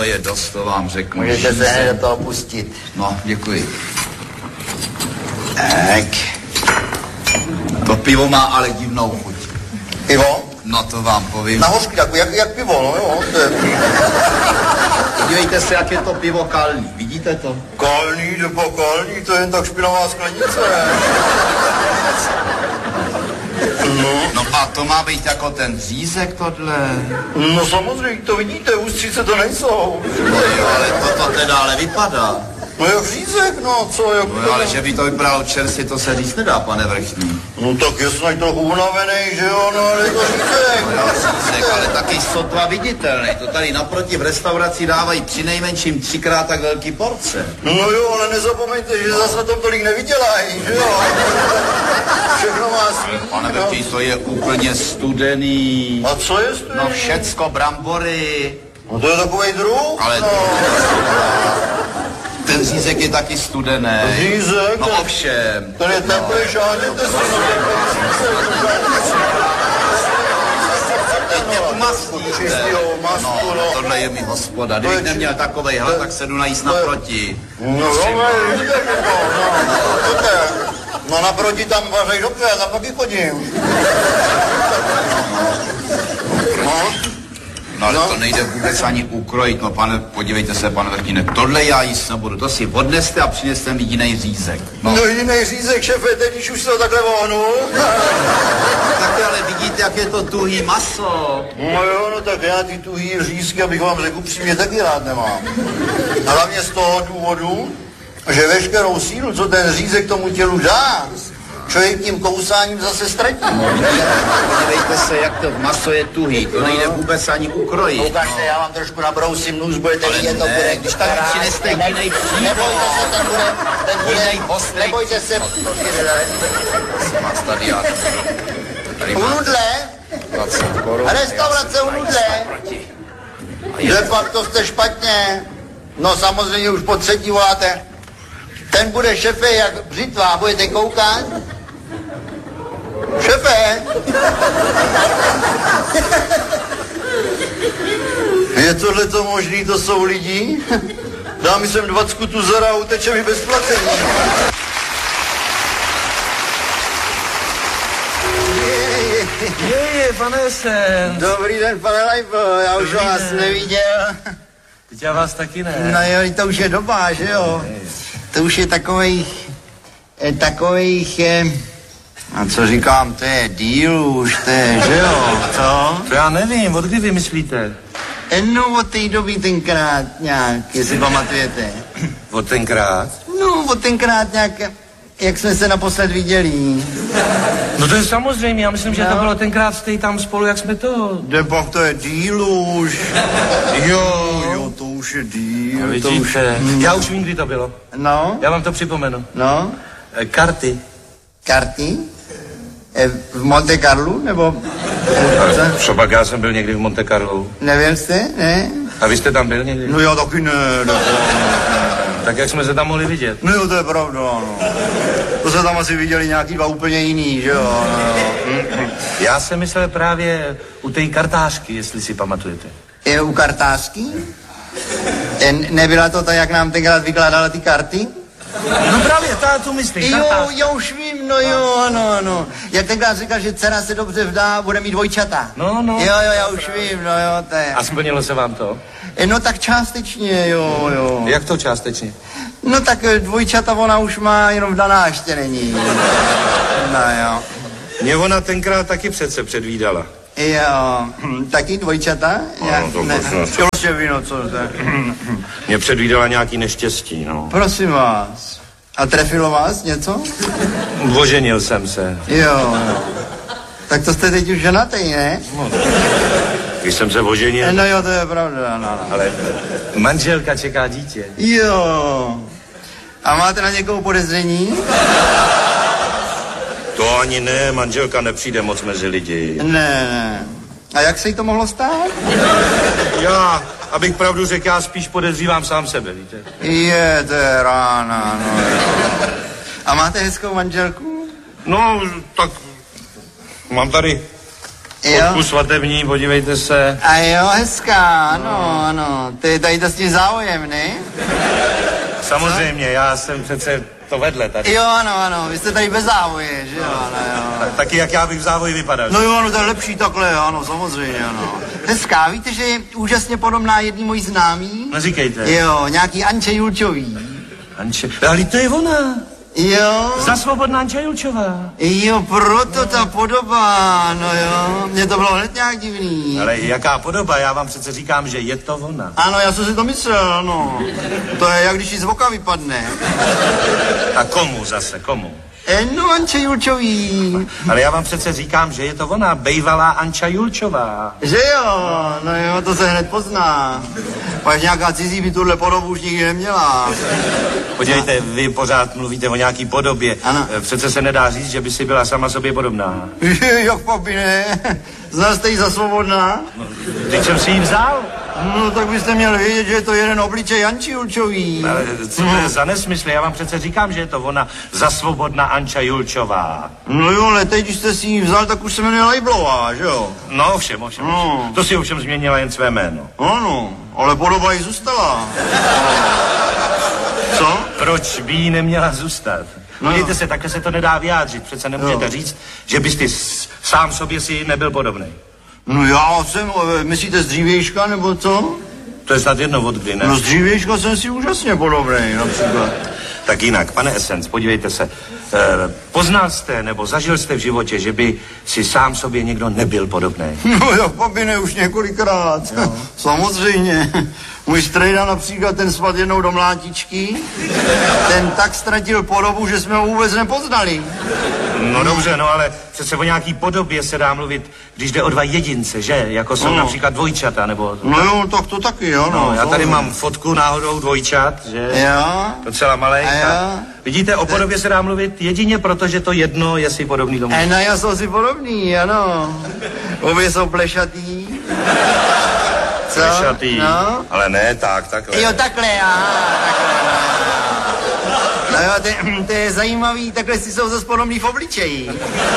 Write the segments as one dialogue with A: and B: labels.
A: je dost, to vám řeknu.
B: Můžete se hned do toho pustit.
A: No, děkuji. Tak. To pivo má ale divnou chuť.
B: Pivo?
A: No to vám povím.
B: Na hořky, jak pivo, no jo.
A: Podívejte se, jak je to pivo kalný. Vidíte to?
B: Kalný, to je jen tak špinavá sklenice.
A: No a to má být jako ten řízek tohle.
B: No samozřejmě, to vidíte, ústřice to nejsou.
A: No jo, ale toto teda ale vypadá.
B: No jak řízek, no co, jak...
A: No ale že by to vypadalo čerstvě, to se říct nedá, pane vrchní.
B: No tak je snad trochu unavený, že jo, no ale je to řízek.
A: No jo, řízek, ale taky sotva viditelný. To tady naproti v restauraci dávají přinejmenším 3krát tak velký porce.
B: No jo, ale nezapomeňte, že zase na tom tolik nevydělají, že jo. Všechno má svý.
A: Pane vrchní, to je úplně studený.
B: A co je studený?
A: No všecko, brambory.
B: No to je takovej druh,
A: ale
B: no.
A: Ten řízek je taky studený.
B: Řízek?
A: No ovšem.
B: Ten je teplý, šáněte si, no
A: No, tohle je mi hospoda. Kdybych neměl takovej hlad, tak se jdu najíst naproti.
B: No, no naproti tam vařej dobře, já tam taky chodím.
A: No ale to nejde vůbec ani ukrojit, no pane, podívejte se, pane Vrchníne, tohle já jíst nebudu, to si odneste a přineste mi jiný řízek.
B: No jiný řízek, šefe, teď když už se ho takhle vohnul.
A: Tak ale vidíte, jak je to tuhý maso.
B: No jo, no tak já ty tuhý řízky, abych vám řekl upřímně, taky rád nemám. Hlavně z toho důvodu, že veškerou sílu, co ten řízek tomu tělu dá, člověk tím kousáním zase ztratí.
A: No, podívejte se, jak to maso je tuhý, to nejde vůbec ani ukrojit.
B: Ukažte, já vám trošku nabrousím nůž, budete vidět, to bude.
A: Když tady přineste jiný příbor.
B: Nebojte se, ten bude, nebojte se. U nudle, restaurace u nudle. De facto jste špatně. No samozřejmě už po třetí voláte. Ten bude šefe jak břitva, budete koukat? Šefe! Je tohleto možný, to jsou lidi? Dá mi sem 20 tuzera a uteče mi bez placení.
C: Pane Sen.
B: Dobrý den, pane Lajpo, já už vás neviděl.
C: Teď já vás taky ne.
B: No jo, to už je doba, že jo? To už je takových, a co říkám, to je díl už, to je, že jo, co?
C: To já nevím, od kdy vy myslíte?
B: No, od té doby tenkrát nějak, jestli pamatujete.
C: Od tenkrát?
B: No, od tenkrát nějak, jak jsme se naposled viděli.
C: No to je samozřejmě, já myslím, že to bylo tenkrát stej tam spolu, jak jsme to...
B: Depak, to je díl už. Jo, to už je díl.
C: Vidíte, já už vím, kdy to bylo.
B: No?
C: Já vám to připomenu.
B: No?
C: Karty.
B: Karty? V Monte Carlo, nebo...
C: Třeba já jsem byl někdy v Monte Carlo.
B: Nevím jste, ne?
C: A vy jste tam byl někdy?
B: No já taky ne.
C: Tak jak jsme se tam mohli vidět?
B: No jo, to je pravda, no. To se tam asi viděli nějaký dva úplně jiný, že jo? No.
C: Já jsem myslel právě u té kartářky, jestli si pamatujete.
B: Je u kartářky? Nebyla to ta, jak nám tenkrát vykládala ty karty?
C: No právě, tu myslím.
B: Jo, já už vím, no jo, ano. Jak tenkrát říkal, že dcera se dobře vdá, bude mít dvojčata.
C: No.
B: Jo, já už vím, no jo, to je.
C: A splnilo se vám to?
B: No tak částečně, jo.
C: Jak to částečně?
B: No tak dvojčata ona už má, jenom vdaná ještě není. No jo.
C: Mě ona tenkrát taky přece předvídala.
B: Jo, taky dvojčata?
C: No, to
B: ne,
C: prostě
B: víno, co to?
C: Mě předvídala nějaký neštěstí, no.
B: Prosím vás. A trefilo vás něco?
C: Oženil jsem se.
B: Jo. Tak to jste teď už ženatý, ne?
C: No, když jsem se oženil.
B: No jo, to je pravda, no.
C: Ale manželka čeká dítě.
B: Jo. A máte na někoho podezření?
C: To ani ne, manželka nepřijde moc mezi lidi.
B: Ne. A jak se jí to mohlo stát?
C: Já, abych pravdu řekl, já spíš podezřívám sám sebe, víte.
B: Je, to je rána, no. A máte hezkou manželku?
C: No, tak mám tady Fotku svatební, podívejte se.
B: A jo, hezká, ano. To je tady to s tím závojem, ne?
C: Samozřejmě, já jsem přece to vedle tady.
B: Jo, ano, vy jste tady bez závoje, že jo, jo.
C: Taky jak já bych v závoji vypadal.
B: No jo, ano, to je lepší takhle, ano, samozřejmě, ano. Hezká, víte, že je úžasně podobná jedný mojí známý?
C: No říkejte.
B: Jo, nějaký Anče Julčový.
C: Anče, ale to je ona.
B: Jo.
C: Za Svobodná Anča Julčová.
B: Jo, proto ta podoba, no jo, mně to bylo hned nějak divný.
C: Ale jaká podoba, já vám přece říkám, že je to ona.
B: Ano, já jsem si to myslel, ano. To je jak když jí z voka vypadne.
C: A komu zase, komu?
B: No, Anče Julčový.
C: Ale já vám přece říkám, že je to ona, bejvalá Anča Julčová.
B: Že jo, no jo, to se hned pozná. Pak nějaká cizí by tuhle podobu už nikdy neměla.
C: Podívejte, vy pořád mluvíte o nějaký podobě.
B: Ano.
C: Přece se nedá říct, že by si byla sama sobě podobná.
B: Jak pak by ne? Znal jste jí za Svobodná?
C: No, teď jsem si ji vzal.
B: No, tak byste měl vědět, že je to jeden obličej Anči Julčový.
C: Ale co to je za nesmysl? Já vám přece říkám, že je to ona, za Svobodná Anča Julčová.
B: No jo, ale teď, když jste si ji vzal, tak už se jmenuje Lejblová, že jo?
C: No, ovšem.
B: No.
C: To si ovšem změnila jen své jméno.
B: Ano, ale podoba jí zůstala. Co?
C: Proč by jí neměla zůstat?
B: No.
C: Podívejte se, takhle se to nedá vyjádřit. Přece nemůžete říct, že bys ty sám sobě si nebyl podobný.
B: No já jsem, myslíte z dřívějška, nebo co?
C: To je snad jedno od kdy, ne?
B: No z dřívějška jsem si úžasně podobný, například.
C: Tak jinak, pane Essence, podívejte se. Poznal jste nebo zažil jste v životě, že by si sám sobě někdo nebyl podobný?
B: No jak papine, už několikrát. Jo. Samozřejmě. Můj strejda například, ten spadl jednou do mlátičky, ten tak ztratil podobu, že jsme ho vůbec nepoznali.
C: No dobře, no ale přece o nějaký podobě se dá mluvit, když jde o dva jedince, že? Jako jsou například dvojčata, nebo...
B: No jo, tak to taky, jo.
C: No, já tady mám fotku náhodou dvojčat, že?
B: Jo.
C: Docela malejka. Vidíte, o podobě se dá mluvit jedině proto, že to jedno je si podobný tomu.
B: No já jsou si podobný, ano. Obě jsou plešatý. Co?
C: Plešatý,
B: no?
C: Ale ne takhle.
B: Jo, takhle, aha, takhle. No jo, to je zajímavý, takhle si jsou zase podobný v obličeji.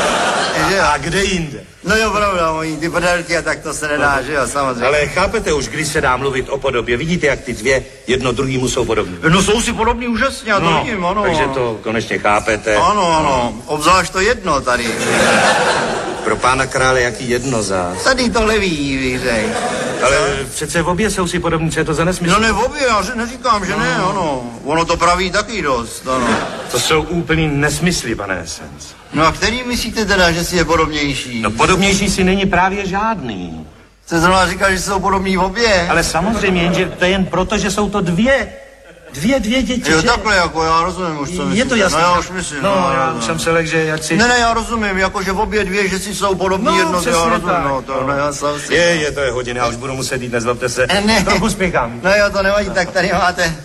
C: A kde jinde?
B: No jo, pravda, mojí, ty prdelky a tak to se nedá, že jo, samozřejmě.
C: Ale chápete už, když se dá mluvit o podobě, vidíte, jak ty dvě jedno druhýmu jsou podobný.
B: No jsou si podobný úžasně, já to vidím, ano.
C: Takže to konečně chápete.
B: Ano, obzvlášť to jedno tady.
C: Pro pána krále, jaký jedno zás.
B: Tady tohle ví, vířej.
C: Ale přece v obě jsou si podobní, co je to za nesmysl?
B: No ne v obě, já neříkám, že ne, ano. Ono to praví taky dost, ano.
C: To jsou úplný nesmysly, pane Essence.
B: No a který myslíte teda, že si je podobnější?
C: No podobnější si není právě žádný.
B: Jste zrovna říkal, že jsou podobní v obě?
C: Ale samozřejmě, jenže to je jen proto, že jsou to dvě děti.
B: Jo, takhle, jako já rozumím už, co myslíte.
C: Je to jasné.
B: No já už myslím.
C: No, já už jsem se lek, že jak si...
B: Ne, já rozumím, jako že v obě dvě, že si jsou podobní jedno, já rozumím,
C: tak.
B: no, to, no, já jsem si...
C: To je hodně, já už budu muset jít, nezlobte se.
B: Ne.
C: Trochu spěchám.
B: No jo, to nevadí, tak tady máte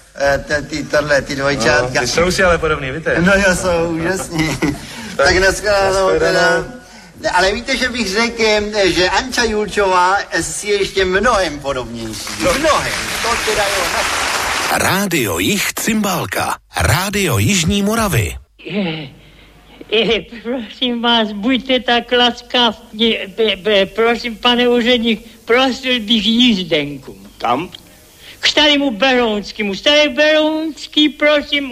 B: ty dvojčátka.
C: No, ty jsou si ale podobný, víte?
B: No jo, jsou úžasní. Tak dneska, no, teda... Ale víte, že bych řekl, že Anča Julčová si je ještě mnohem podobnější. Mnohem. To teda jo.
D: Rádio Jih Cymbálka. Rádio Jižní Moravy.
E: Prosím vás, buďte tak laskavní. Prosím, pane úředník, prosil bych jízdenku.
F: Kam?
E: K starému Berounskému. Starý Berounský, prosím,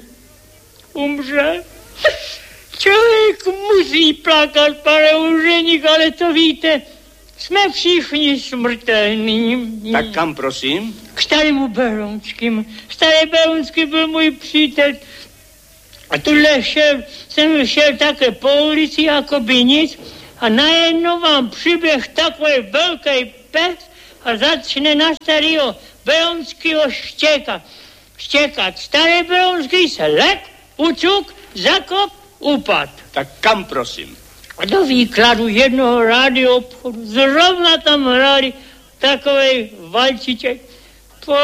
E: umře. Člověk musí plakat, pane úředník, ale to víte, jsme všichni smrtelní.
F: Tak kam, prosím?
E: K starému Berounskému. Starý Berounský byl můj přítel. A tuhle jsem šel také po ulici, jako by nic, a najednou vám přiběh takový velký pes a začne na starého Berounského štěkat. Starý Berounský se lek, ucuk, zakop, upad.
F: Tak kam, prosím?
E: A do výkladu jednoho rádio obchodu zrovna tam hráli takovej valčiček.